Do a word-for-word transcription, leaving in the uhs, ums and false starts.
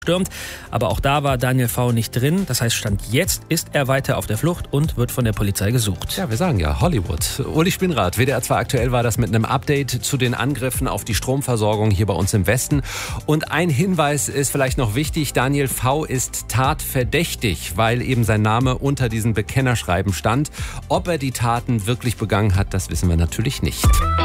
stürmt. Aber auch da war Daniel V. nicht drin. Das heißt, Stand jetzt ist er weiter auf der Flucht und wird von der Polizei gesucht. Ja, wir sagen ja Hollywood. Uli Spinrad, W D R zwei aktuell war das mit einem Update zu den Angriffen auf die Stromversorgung hier bei uns im Westen. Und ein Hinweis ist vielleicht noch wichtig. Daniel V. ist tatverdächtig, weil eben sein Name unter diesen Bekennerschreiben stand. Ob er die Taten wirklich begangen hat, das wissen wir natürlich nicht.